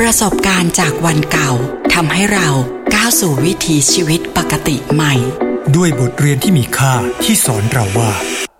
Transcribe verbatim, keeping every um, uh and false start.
ประสบการณ์จากวันเก่าทำให้เราก้าวสู่วิถีชีวิตปกติใหม่ด้วยบทเรียนที่มีค่าที่สอนเราว่า